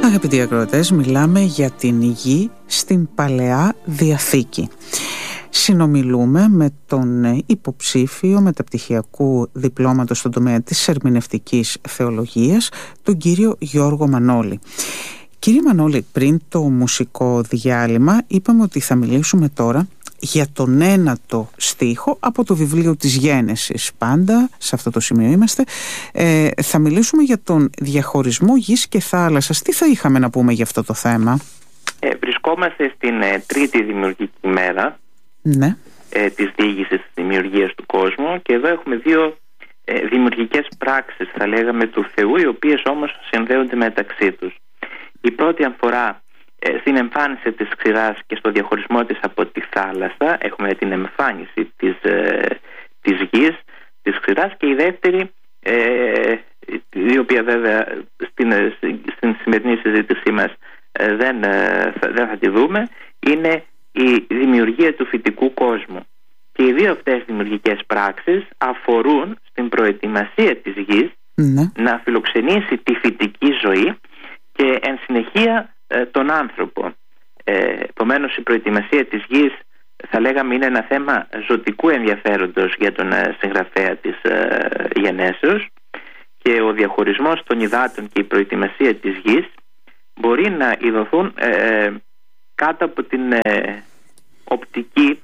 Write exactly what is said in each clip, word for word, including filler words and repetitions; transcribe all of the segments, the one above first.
Αγαπητοί ακροατές, μιλάμε για την γη στην Παλαιά Διαθήκη. Συνομιλούμε με τον υποψήφιο μεταπτυχιακού διπλώματος στον τομέα της ερμηνευτικής θεολογίας, τον κύριο Γιώργο Μανώλη. Κύριε Μανώλη, πριν το μουσικό διάλειμμα είπαμε ότι θα μιλήσουμε τώρα για τον ένατο στίχο από το βιβλίο της Γένεσης. Πάντα σε αυτό το σημείο είμαστε. Ε, θα μιλήσουμε για τον διαχωρισμό γης και θάλασσας. Τι θα είχαμε να πούμε για αυτό το θέμα? Ε, βρισκόμαστε στην ε, τρίτη δημιουργική μέρα, ναι. ε, της διήγησης της δημιουργίας του κόσμου, και εδώ έχουμε δύο ε, δημιουργικές πράξεις, θα λέγαμε, του Θεού, οι οποίες όμως συνδέονται μεταξύ τους. Η πρώτη αφορά ε, στην εμφάνιση της ξηράς και στο διαχωρισμό της από τη θάλασσα. Έχουμε την εμφάνιση της, ε, της γης, της ξηράς, και η δεύτερη, ε, η οποία βέβαια στην, στην σημερινή συζήτησή μας ε, δεν, ε, θα, δεν θα τη δούμε, είναι η δημιουργία του φυτικού κόσμου. Και οι δύο αυτές δημιουργικές πράξεις αφορούν στην προετοιμασία της γης, ναι, να φιλοξενήσει τη φυτική ζωή και εν συνεχεία ε, τον άνθρωπο. Ε, επομένως, η προετοιμασία της γης, θα λέγαμε, είναι ένα θέμα ζωτικού ενδιαφέροντος για τον ε, συγγραφέα της ε, Γενέσεως, και ο διαχωρισμός των υδάτων και η προετοιμασία της γης μπορεί να ειδωθούν ε, κάτω από την ε, οπτική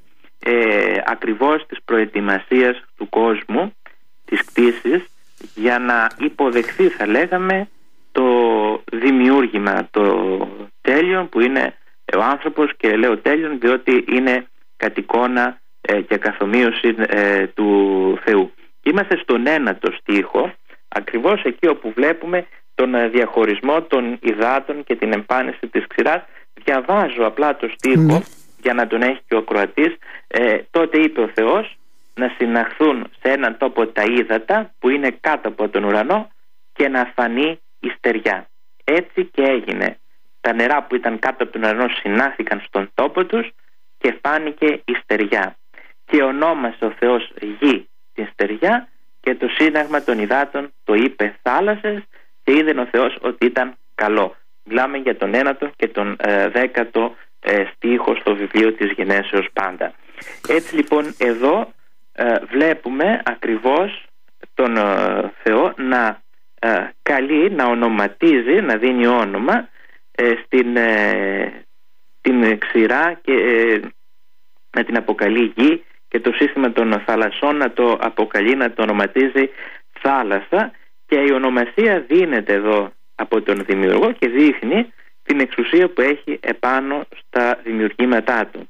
ε, ακριβώς της προετοιμασίας του κόσμου, της κτήσης, για να υποδεχθεί, θα λέγαμε, το δημιούργημα, το τέλειον που είναι ο άνθρωπος. Και λέω τέλειον διότι είναι κατ' εικόνα ε, και καθομοίωση ε, του Θεού. Είμαστε στον ένατο στίχο, ακριβώς εκεί όπου βλέπουμε τον ε, διαχωρισμό των υδάτων και την εμφάνιση της ξηράς. Διαβάζω απλά το στίχο, mm. για να τον έχει και ο ακροατής. ε, τότε είπε ο Θεός να συναχθούν σε έναν τόπο τα ύδατα που είναι κάτω από τον ουρανό και να φανεί η στεριά. Έτσι και έγινε. Τα νερά που ήταν κάτω από τον ουρανό συνάχθηκαν στον τόπο τους και φάνηκε η στεριά. Και ονόμασε ο Θεός γη την στεριά, και το σύναγμα των υδάτων το είπε θάλασσες, και είδε ο Θεός ότι ήταν καλό. Μιλάμε για τον ένατο και τον ε, δέκατο ε, στίχο στο βιβλίο της Γενέσεως πάντα. Έτσι λοιπόν εδώ ε, βλέπουμε ακριβώς τον ε, Θεό να ε, καλεί, να ονοματίζει, να δίνει όνομα ε, στην ε, την ξηρά, και ε, να την αποκαλεί γη, και το σύστημα των θαλασσών να το αποκαλεί, να το ονοματίζει θάλασσα. Και η ονομασία δίνεται εδώ από τον δημιουργό και δείχνει την εξουσία που έχει επάνω στα δημιουργήματά του.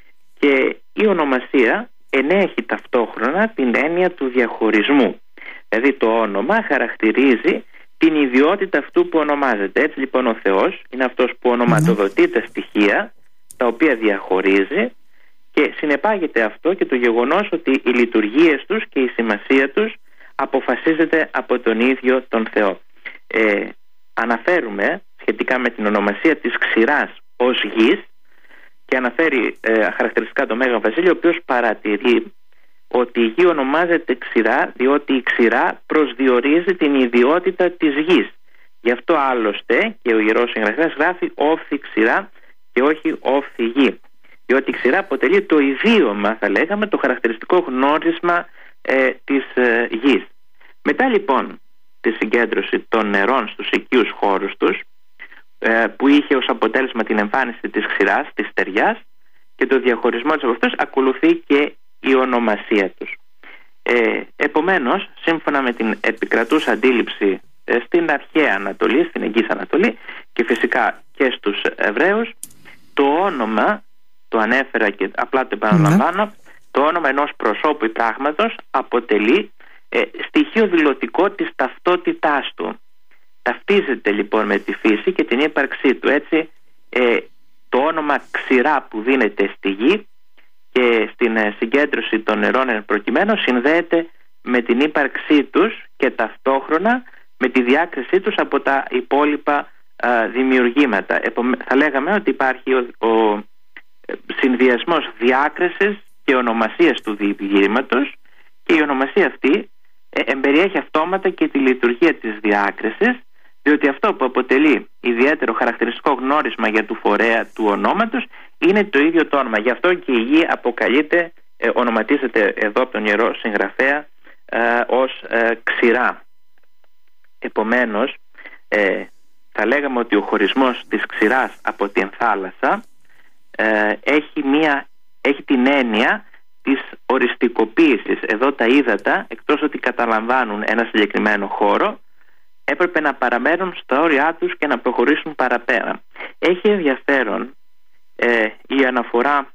Και η ονομασία ενέχει ταυτόχρονα την έννοια του διαχωρισμού. Δηλαδή το όνομα χαρακτηρίζει την ιδιότητα αυτού που ονομάζεται. Έτσι λοιπόν ο Θεός είναι αυτός που ονοματοδοτεί τα στοιχεία, τα οποία διαχωρίζει, και συνεπάγεται αυτό και το γεγονός ότι οι λειτουργίες τους και η σημασία τους αποφασίζεται από τον ίδιο τον Θεό. Ε, αναφέρουμε σχετικά με την ονομασία της ξηράς ως γης, και αναφέρει ε, χαρακτηριστικά το Μέγα Βασίλειο, ο οποίος παρατηρεί ότι η γη ονομάζεται ξηρά διότι η ξηρά προσδιορίζει την ιδιότητα της γης. Γι' αυτό άλλωστε και ο Ιερός Συγγραφέας γράφει όφθη ξηρά και όχι όφθη γη, διότι η ξηρά αποτελεί το ιδίωμα, θα λέγαμε, το χαρακτηριστικό γνώρισμα ε, της ε, γης. Μετά λοιπόν τη συγκέντρωση των νερών στους οικείους χώρους τους, ε, που είχε ως αποτέλεσμα την εμφάνιση της ξηράς, της στεριάς, και το διαχωρισμό της από αυτούς, ακολουθεί και η ονομασία τους. Ε, επομένως, σύμφωνα με την επικρατούσα αντίληψη ε, στην αρχαία Ανατολή, στην Εγγύης Ανατολή, και φυσικά και στους Εβραίους, το όνομα, το ανέφερα και απλά το επαναλαμβάνω, mm-hmm. το όνομα ενός προσώπου ή πράγματος αποτελεί ε, στοιχείο δηλωτικό της ταυτότητάς του. Ταυτίζεται λοιπόν με τη φύση και την ύπαρξή του. Έτσι ε, το όνομα ξηρά που δίνεται στη γη και στην ε, συγκέντρωση των νερών προκειμένου συνδέεται με την ύπαρξή τους και ταυτόχρονα με τη διάκρισή τους από τα υπόλοιπα ε, δημιουργήματα. Επομέ, θα λέγαμε ότι υπάρχει ο, ο συνδυασμός διάκρισης και ονομασίας του διηγήματος, και η ονομασία αυτή ε, εμπεριέχει αυτόματα και τη λειτουργία της διάκρισης, διότι αυτό που αποτελεί ιδιαίτερο χαρακτηριστικό γνώρισμα για του φορέα του ονόματος είναι το ίδιο το όνομα. Γι' αυτό και η γη αποκαλείται, ε, ονοματίζεται εδώ από τον Ιερό Συγγραφέα ε, ως ε, ξηρά. Επομένως, ε, θα λέγαμε ότι ο χωρισμός της ξηράς από την θάλασσα ε, έχει, μία, έχει την έννοια της οριστικοποίησης. Εδώ τα ύδατα, εκτός ότι καταλαμβάνουν ένα συγκεκριμένο χώρο, έπρεπε να παραμένουν στα όρια τους και να προχωρήσουν παραπέρα. Έχει ενδιαφέρον ε, η αναφορά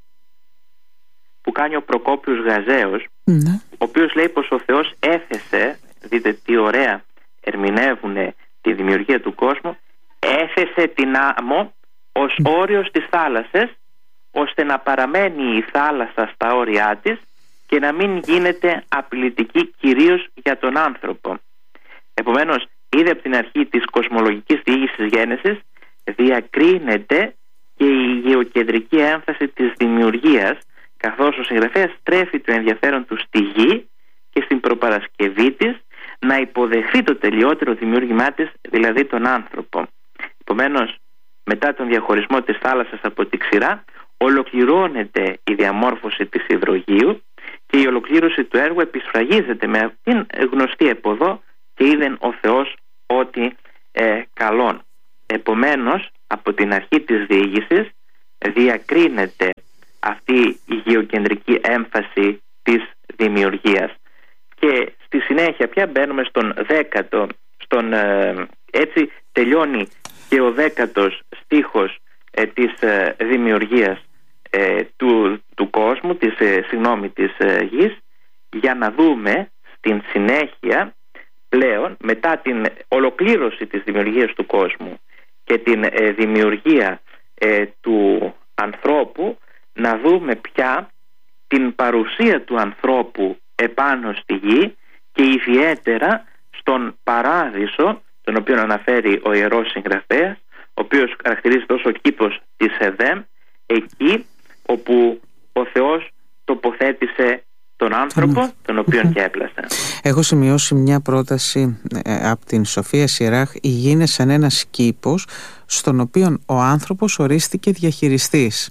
που κάνει ο Προκόπιος Γαζέος, ναι. ο οποίος λέει πως ο Θεός έθεσε, δείτε τι ωραία ερμηνεύουν τη δημιουργία του κόσμου, έθεσε την άμμο ως όριος της θάλασσας, ώστε να παραμένει η θάλασσα στα όρια της και να μην γίνεται απειλητική κυρίως για τον άνθρωπο. Επομένως, ήδη από την αρχή της κοσμολογικής διήγησης γένεσης διακρίνεται και η γεωκεντρική έμφαση της δημιουργίας, καθώς ο συγγραφέας στρέφει το ενδιαφέρον του στη γη και στην προπαρασκευή της να υποδεχθεί το τελειότερο δημιούργημά της, δηλαδή τον άνθρωπο. Επομένως, μετά τον διαχωρισμό της θάλασσας από τη ξηρά, ολοκληρώνεται η διαμόρφωση της υδρογείου και η ολοκλήρωση του έργου επισφραγίζεται με την γνωστή εποδό και είδεν ο Θεός ότι ε, καλόν. Επομένως, από την αρχή της διήγησης διακρίνεται αυτή η γεωκεντρική έμφαση της δημιουργίας. Και στη συνέχεια πια μπαίνουμε στον δέκατο, στον, ε, έτσι τελειώνει και ο δέκατος στίχος ε, της ε, δημιουργίας ε, του, του κόσμου, της, ε, συγγνώμη, της ε, γης, για να δούμε στην συνέχεια πλέον, μετά την ολοκλήρωση της δημιουργίας του κόσμου και την ε, δημιουργία ε, του ανθρώπου, να δούμε πια την παρουσία του ανθρώπου επάνω στη γη και ιδιαίτερα στον παράδεισο, τον οποίο αναφέρει ο Ιερός Συγγραφέας, ο οποίος χαρακτηρίζεται ως ο κήπος της Εδέμ, εκεί όπου ο Θεός τοποθέτησε τον άνθρωπο, τον οποίον και έπλασε. Έχω σημειώσει μια πρόταση ε, από την Σοφία Σιράχ. Η γη είναι σαν ένας κήπος στον οποίο ο άνθρωπος ορίστηκε διαχειριστής.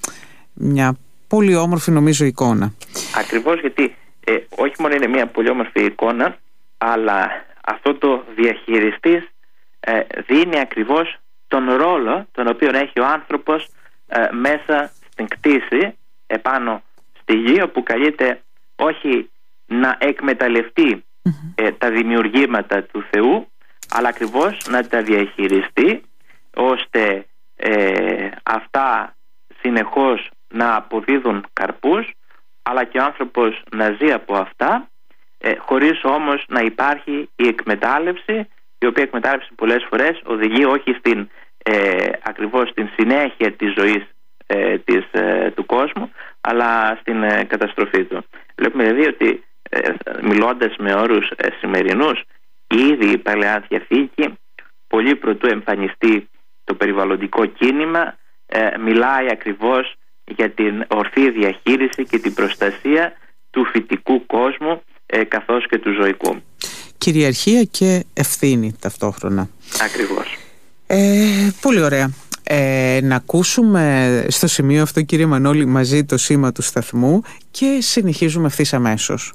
Μια πολύ όμορφη, νομίζω, εικόνα. Ακριβώς, γιατί ε, όχι μόνο είναι μια πολύ όμορφη εικόνα, αλλά αυτό το διαχειριστής ε, δίνει ακριβώς τον ρόλο τον οποίο έχει ο άνθρωπος ε, μέσα στην κτήση επάνω στη γη, όπου καλείται όχι να εκμεταλλευτεί ε, τα δημιουργήματα του Θεού, αλλά ακριβώς να τα διαχειριστεί, ώστε ε, αυτά συνεχώς να αποδίδουν καρπούς, αλλά και ο άνθρωπος να ζει από αυτά, ε, χωρίς όμως να υπάρχει η εκμετάλλευση, η οποία εκμετάλλευση πολλές φορές οδηγεί όχι στην ε, ακριβώς στην συνέχεια της ζωής ε, της, ε, του κόσμου, αλλά στην ε, καταστροφή του. Βλέπουμε δηλαδή ότι ε, μιλώντας με όρους ε, σημερινούς, ήδη η Παλαιά Διαθήκη, πολύ προτού εμφανιστεί το περιβαλλοντικό κίνημα, ε, μιλάει ακριβώς για την ορθή διαχείριση και την προστασία του φυτικού κόσμου ε, καθώς και του ζωικού. Κυριαρχία και ευθύνη ταυτόχρονα. Ακριβώς. Ε, πολύ ωραία. Ε, να ακούσουμε στο σημείο αυτό, κύριε Μανώλη, μαζί το σήμα του σταθμού και συνεχίζουμε ευθύς αμέσως.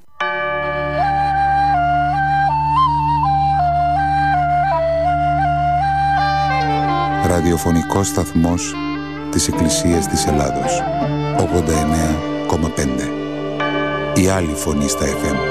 Ραδιοφωνικός σταθμός της Εκκλησίας της Ελλάδος, ογδόντα εννέα κόμμα πέντε. Η άλλη φωνή στα εφ εμ.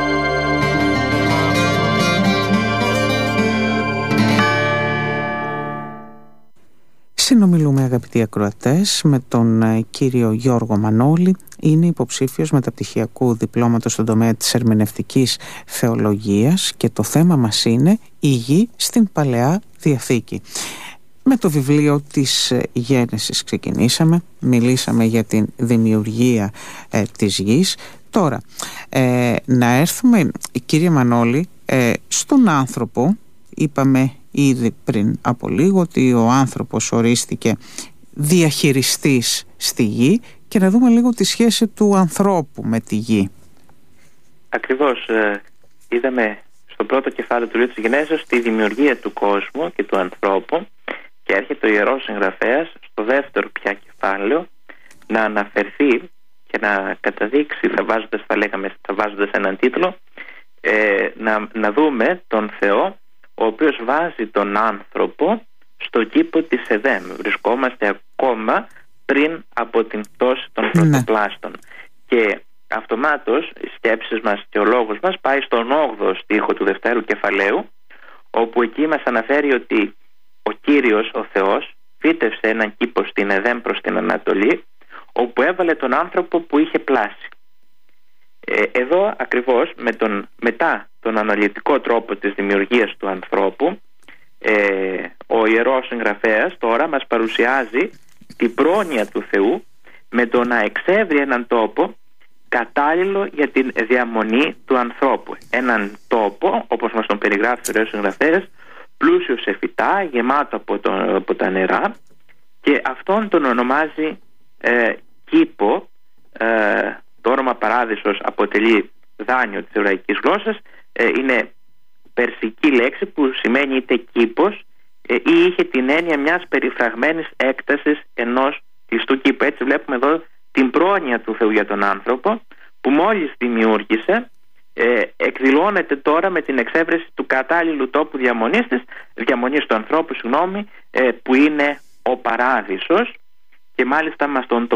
Συνομιλούμε, αγαπητοί ακροατές, με τον κύριο Γιώργο Μανώλη. Είναι υποψήφιος μεταπτυχιακού διπλώματος στον τομέα της ερμηνευτικής θεολογίας και το θέμα μας είναι η γη στην Παλαιά Διαθήκη. Με το βιβλίο της Γένεσης ξεκινήσαμε, μιλήσαμε για την δημιουργία ε, της γης. Τώρα, ε, να έρθουμε, κύριε Μανώλη, ε, στον άνθρωπο. Είπαμε ήδη πριν από λίγο ότι ο άνθρωπος ορίστηκε διαχειριστής στη γη, και να δούμε λίγο τη σχέση του ανθρώπου με τη γη. Ακριβώς, ε, είδαμε στο πρώτο κεφάλαιο του βιβλίου της Γενέσεως τη δημιουργία του κόσμου και του ανθρώπου, Και έρχεται ο Ιερός Συγγραφέας στο δεύτερο πια κεφάλαιο να αναφερθεί και να καταδείξει, θα βάζοντας, θα λέγαμε, θα βάζοντας έναν τίτλο, ε, να, να δούμε τον Θεό, ο οποίος βάζει τον άνθρωπο στο κήπο της Εδέμ. Βρισκόμαστε ακόμα πριν από την πτώση των πρωτοπλάστων. Ναι. Και αυτομάτως οι σκέψεις μας και ο λόγος μας πάει στον όγδοο στίχο του δευτέρου κεφαλαίου, όπου εκεί μας αναφέρει ότι ο Κύριος, ο Θεός, φύτευσε έναν κήπο στην Εδέμ προς την Ανατολή, όπου έβαλε τον άνθρωπο που είχε πλάσει. Ε, εδώ ακριβώς με τον, μετά τον αναλυτικό τρόπο της δημιουργίας του ανθρώπου, ε, ο Ιερός Συγγραφέας τώρα μας παρουσιάζει την πρόνοια του Θεού με το να εξεύρει έναν τόπο κατάλληλο για την διαμονή του ανθρώπου. Έναν τόπο, όπως μας τον περιγράφει ο Ιερός Συγγραφέας, πλούσιο σε φυτά, γεμάτο από, το, από τα νερά, και αυτόν τον ονομάζει ε, κήπο. ε, το όνομα παράδεισος αποτελεί δάνειο της εβραϊκής γλώσσας, ε, είναι περσική λέξη που σημαίνει είτε κήπος ε, ή είχε την έννοια μιας περιφραγμένης έκτασης ενός κλειστού κήπου. Έτσι βλέπουμε εδώ την πρόνοια του Θεού για τον άνθρωπο, που μόλις δημιούργησε, ε, εκδηλώνεται τώρα με την εξέβρεση του κατάλληλου τόπου διαμονής, της, διαμονής του ανθρώπου, συγγνώμη, ε, που είναι ο παράδεισος, και μάλιστα μας τον